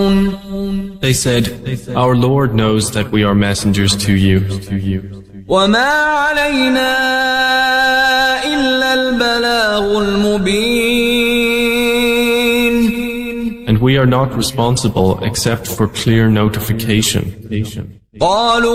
They said, "Our Lord knows that we are messengers to you. وما علينا إلا البلاغ المبين. And we are not responsible except for clear notification." قالوا